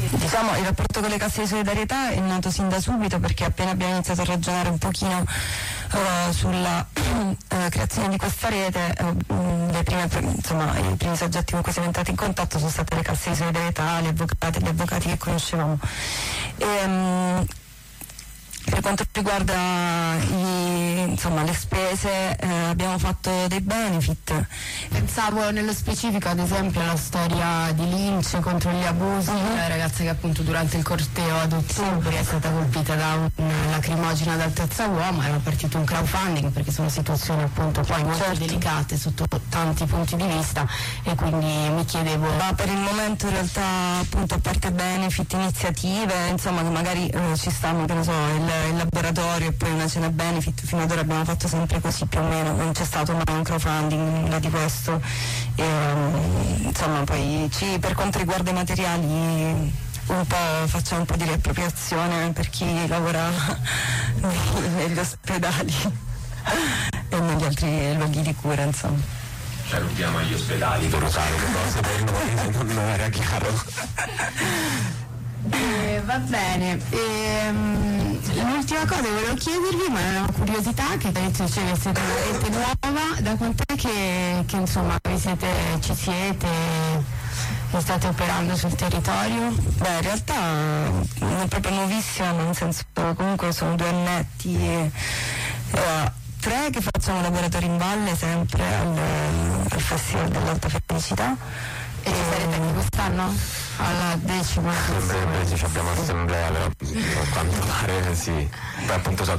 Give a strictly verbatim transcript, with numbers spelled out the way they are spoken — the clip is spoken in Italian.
diciamo il rapporto con le casse di solidarietà è nato sin da subito, perché appena abbiamo iniziato a ragionare un pochino uh, sulla uh, creazione di questa rete, uh, le prime, insomma, i primi soggetti con cui siamo entrati in contatto sono state le casse di solidarietà, gli avvocati, gli avvocati che conoscevamo. E, um, per quanto riguarda i, insomma, le spese, eh, abbiamo fatto dei benefit. Pensavo nello specifico ad esempio alla storia di Lynch contro gli abusi, uh-huh. la ragazza che appunto durante il corteo ad ottobre è stata colpita da una lacrimogena ad altezza uomo, era partito un crowdfunding perché sono situazioni appunto poi molto certo. delicate sotto tanti punti di vista, e quindi mi chiedevo... Ma per il momento in realtà appunto, a parte benefit, iniziative, insomma, che magari eh, ci stanno, che ne so, il il laboratorio e poi una cena benefit, fino ad ora abbiamo fatto sempre così più o meno, non c'è stato mai un crowdfunding, nulla di questo. E, um, insomma, poi ci, per quanto riguarda i materiali un po' facciamo un po' di riappropriazione per chi lavora negli ospedali e negli altri luoghi di cura, insomma. Cioè rubiamo agli ospedali per usare le cose per noi, non era chiaro. Eh, va bene, ehm, l'ultima cosa che volevo chiedervi, ma è una curiosità, che penso cioè, siete una rete nuova, da quant'è che, che insomma vi siete, ci siete e state operando sul territorio? Beh, in realtà non è proprio nuovissima, nel senso comunque sono due annetti, e, eh, tre che facciamo laboratori in valle sempre al, al Festival dell'Alta Felicità. E ci sarete anche quest'anno? Alla decima? A breve ci abbiamo assemblea, però a quanto pare sì. Poi appunto so